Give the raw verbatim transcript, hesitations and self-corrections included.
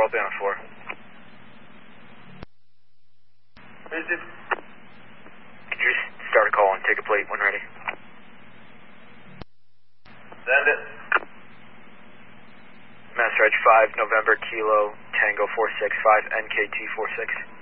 I'll be on four. Visit. Could you just start a call and take a plate when ready? Send it. Mass Reg five, November Kilo, Tango four six five, N K T four six.